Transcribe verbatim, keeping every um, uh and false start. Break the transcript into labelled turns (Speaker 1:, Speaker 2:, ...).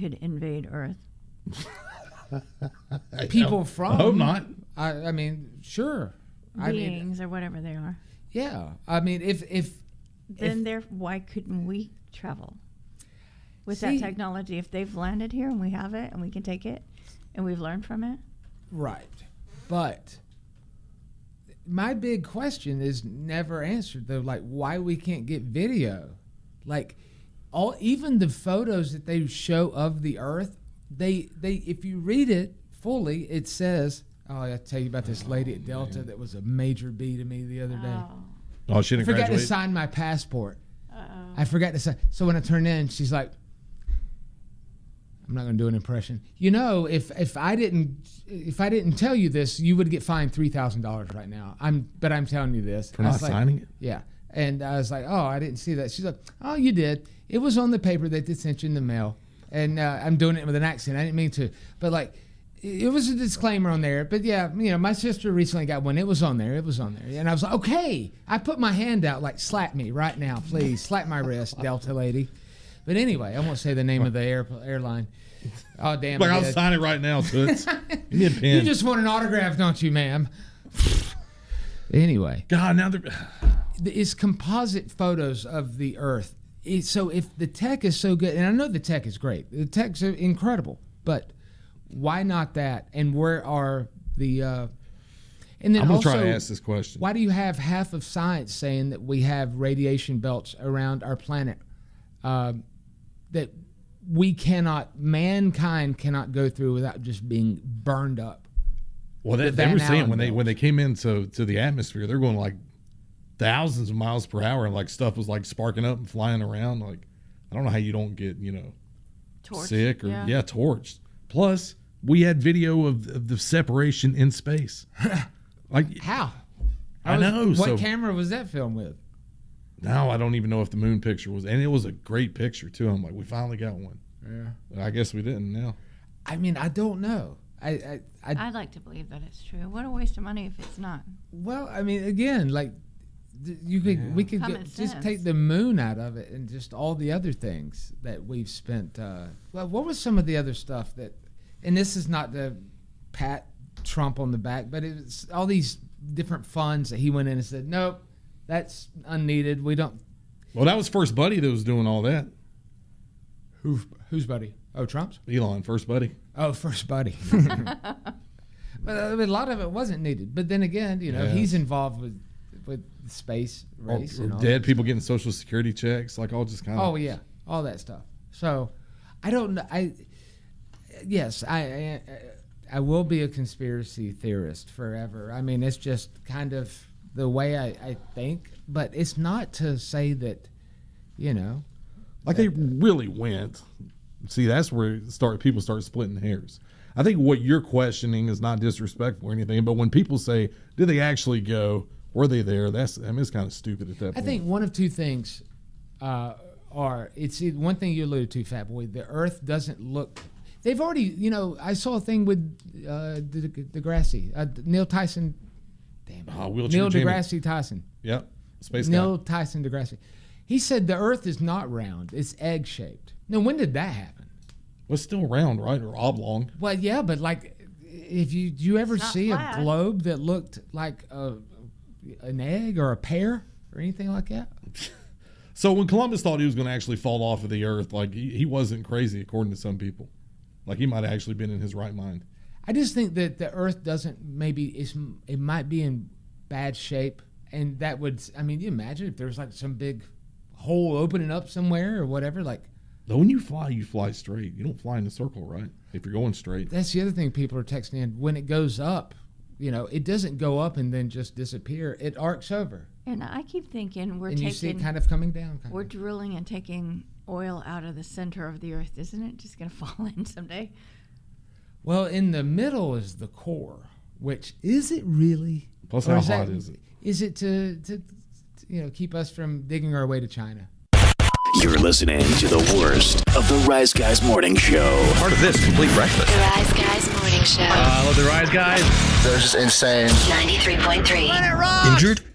Speaker 1: could invade Earth?
Speaker 2: People from...
Speaker 3: I hope not.
Speaker 2: I, I mean, sure.
Speaker 1: Beings
Speaker 2: I mean,
Speaker 1: or whatever they are.
Speaker 2: Yeah. I mean, if... if
Speaker 1: then
Speaker 2: if,
Speaker 1: there, why couldn't we travel with
Speaker 2: see,
Speaker 1: that technology? If they've landed here and we have it and we can take it and we've learned from it?
Speaker 2: Right. But my big question is never answered, though. Like, why we can't get video? Like, all even the photos that they show of the Earth, they they if you read it fully, it says, oh, I tell you about this lady at Delta that was a major B to me the other day.
Speaker 1: Oh.
Speaker 3: Oh, she didn't
Speaker 2: I forgot
Speaker 3: graduate?
Speaker 2: to sign my passport.
Speaker 1: Uh-oh.
Speaker 2: I forgot to sign. So when I turned in, she's like, I'm not going to do an impression. You know, if if I didn't if I didn't tell you this, you would get fined three thousand dollars right now. I'm but I'm telling you this.
Speaker 3: For not
Speaker 2: like,
Speaker 3: signing it?
Speaker 2: Yeah. And I was like, oh, I didn't see that. She's like, oh, you did. It was on the paper that they sent you in the mail. And uh, I'm doing it with an accent. I didn't mean to. But like, it was a disclaimer on there. But yeah, you know, my sister recently got one. It was on there. It was on there. And I was like, okay. I put my hand out like, slap me right now, please. Slap my wrist, Delta lady. But anyway, I won't say the name of the air, airline. Oh, damn.
Speaker 3: Like, I'll sign it right now, Toots. Give me a pen.
Speaker 2: You just want an autograph, don't you, ma'am? Anyway.
Speaker 3: God, now they're...
Speaker 2: It's composite photos of the Earth. It, so if the tech is so good, and I know the tech is great. The tech's incredible. But why not that? And where are the... Uh, and then
Speaker 3: I'm going
Speaker 2: also,
Speaker 3: to try to ask this question.
Speaker 2: Why do you have half of science saying that we have radiation belts around our planet uh, that we cannot, mankind cannot go through without just being burned up?
Speaker 3: Well, they,
Speaker 2: The
Speaker 3: they
Speaker 2: Van
Speaker 3: were saying
Speaker 2: Allen
Speaker 3: when they
Speaker 2: belts.
Speaker 3: when they came into to the atmosphere, they're going like thousands of miles per hour, and like stuff was like sparking up and flying around. Like, I don't know how you don't get, you know,
Speaker 1: Torched,
Speaker 3: sick or
Speaker 1: yeah.
Speaker 3: yeah, torched. Plus, we had video of, of the separation in space. Like,
Speaker 2: How?
Speaker 3: I
Speaker 2: was-
Speaker 3: know.
Speaker 2: What
Speaker 3: so
Speaker 2: camera was that filmed with?
Speaker 3: now I don't even know if the moon picture was, and it was a great picture too. I'm like, we finally got one.
Speaker 2: Yeah.
Speaker 3: I guess we didn't now.
Speaker 2: I mean, I don't know. I, I, I
Speaker 1: I'd like to believe that it's true. What a waste of money if it's not.
Speaker 2: well, I mean, again, like th- you could, we could
Speaker 1: Common
Speaker 2: get, just
Speaker 1: sense.
Speaker 2: take the moon out of it, and just all the other things that we've spent. Uh, well, what was some of the other stuff that? And this is not to pat Trump on the back, but it's all these different funds that he went in and said, nope, that's unneeded. We don't.
Speaker 3: Well, that was First Buddy that was doing all that.
Speaker 2: Who, who's buddy? Oh, Trump's.
Speaker 3: Elon, First Buddy.
Speaker 2: Oh, First Buddy. But I mean, a lot of it wasn't needed. But then again, you know,
Speaker 3: Yes.
Speaker 2: he's involved with with the space
Speaker 3: Or,
Speaker 2: race
Speaker 3: or
Speaker 2: and all
Speaker 3: dead
Speaker 2: that
Speaker 3: people getting Social Security checks, like all just kind of.
Speaker 2: Oh yeah, all that stuff. So, I don't know. I yes, I, I I will be a conspiracy theorist forever. I mean, it's just kind of the way I, I think. But it's not to say that, you know,
Speaker 3: Like they really went. See, that's where it start people start splitting hairs. I think what you're questioning is not disrespectful or anything, but when people say, "Did they actually go? Were they there?" That's I mean, it's kind of stupid at that
Speaker 2: I
Speaker 3: point.
Speaker 2: think one of two things uh, are it's either- one thing you alluded to, Fat Boy. The Earth doesn't look. They've already, you know, I saw a thing with uh, De- De- deGrasse, uh, Neil Tyson. Damn it.
Speaker 3: Ah, wheelchair
Speaker 2: Neil
Speaker 3: Jimmy.
Speaker 2: deGrasse Tyson.
Speaker 3: Yep, space
Speaker 2: Neil
Speaker 3: guy.
Speaker 2: Tyson deGrasse. He said the Earth is not round; it's egg shaped. Now, when did that happen?
Speaker 3: Well, it's still round, right, or oblong?
Speaker 2: Well, yeah, but like, if you do you ever
Speaker 1: It's not
Speaker 2: see
Speaker 1: flat.
Speaker 2: a globe that looked like a, an egg or a pear or anything like that?
Speaker 3: So when Columbus thought he was going to actually fall off of the Earth, like he, he wasn't crazy, according to some people. Like he might have actually been in his right mind.
Speaker 2: I just think that the Earth doesn't maybe it's, it might be in bad shape, and that would I mean you imagine if there's like some big hole opening up somewhere or whatever. Like
Speaker 3: Though when you fly, you fly straight. You don't fly in a circle, right? If you're going straight.
Speaker 2: that's the other thing people are texting in. When it goes up, you know, it doesn't go up and then just disappear. It arcs over,
Speaker 1: And I keep thinking we're
Speaker 2: and you see it
Speaker 1: taking,
Speaker 2: kind of coming down. Kind
Speaker 1: we're
Speaker 2: of.
Speaker 1: drilling and taking oil out of the center of the Earth. Isn't it just going to fall in someday?
Speaker 2: Well, in the middle is the core, which is it really?
Speaker 3: Plus,
Speaker 2: Or
Speaker 3: how
Speaker 2: is
Speaker 3: hot
Speaker 2: that-
Speaker 3: is it?
Speaker 2: Is it to, to, to you know keep us from digging our way to China?
Speaker 4: You're listening to the worst of the Rise Guys Morning Show.
Speaker 5: Part of this complete breakfast.
Speaker 6: The Rise Guys Morning Show.
Speaker 5: Uh, I love the Rise Guys.
Speaker 7: They're just insane.
Speaker 6: ninety-three point three.
Speaker 5: Injured?